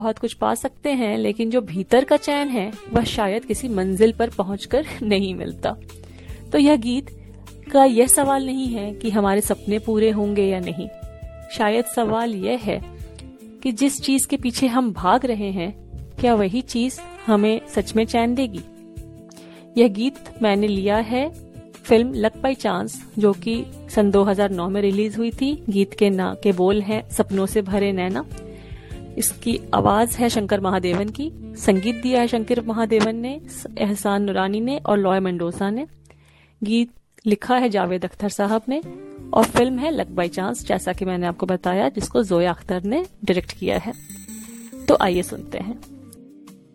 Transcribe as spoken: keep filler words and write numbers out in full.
बहुत कुछ पा सकते हैं, लेकिन जो भीतर का चैन है वह शायद किसी मंजिल पर पहुंचकर नहीं मिलता। तो यह गीत का यह सवाल नहीं है कि हमारे सपने पूरे होंगे या नहीं, शायद सवाल यह है कि जिस चीज के पीछे हम भाग रहे हैं, क्या वही चीज हमें सच में चैन देगी। यह गीत मैंने लिया है फिल्म लक बाय चांस, जो कि सन दो हज़ार नौ में रिलीज हुई थी। गीत के ना के बोल हैं सपनों से भरे नैना। इसकी आवाज है शंकर महादेवन की, संगीत दिया है शंकर महादेवन ने, एहसान नूरानी ने और लॉय मेंडोसा ने। गीत लिखा है जावेद अख्तर साहब ने और फिल्म है लक बाय चांस, जैसा कि मैंने आपको बताया, जिसको जोया अख्तर ने डायरेक्ट किया है। तो आइए सुनते हैं।